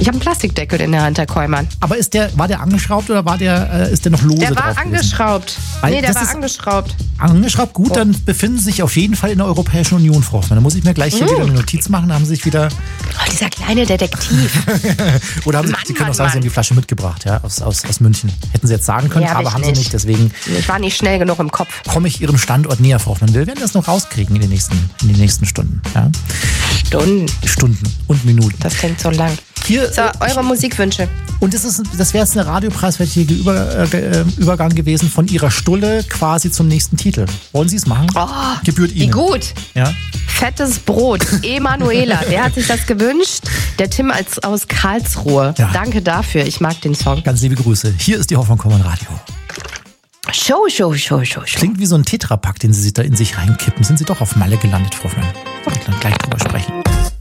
Ich habe einen Plastikdeckel in der Hand, Herr Kollmann. Aber war der angeschraubt oder ist der noch lose Der drauf war gewesen? angeschraubt. Weil Der das war ist angeschraubt. Angeschraubt, gut, dann befinden Sie sich auf jeden Fall in der Europäischen Union, Frau Hoffmann. Da muss ich mir gleich hier wieder eine Notiz machen, da haben Sie sich wieder... Oh, dieser kleine Detektiv. Oder Sie können auch sagen, Sie haben die Flasche mitgebracht, ja, aus München. Hätten Sie jetzt sagen können, aber haben Sie nicht. Deswegen Ich war nicht schnell genug im Kopf. komme ich Ihrem Standort näher, Frau Hoffmann. Wir werden das noch rauskriegen in den nächsten Stunden. Ja? Stunden und Minuten. Das klingt so lang. Hier, So, eure Musikwünsche. Und das wäre jetzt eine radiopreiswürdige Übergang gewesen von Ihrer Stulle quasi zum nächsten Titel. Wollen Sie es machen? Oh, Gebührt Ihnen. wie gut. Ja? Fettes Brot. Emanuela, wer hat sich das gewünscht? Der Tim aus Karlsruhe. Ja. Danke dafür, ich mag den Song. Ganz liebe Grüße. Hier ist die Hoffmann Kollmann Radio. Show. Klingt wie so ein Tetrapack, den Sie da in sich reinkippen. Sind Sie doch auf Malle gelandet, Frau Hoffmann? Gleich drüber sprechen.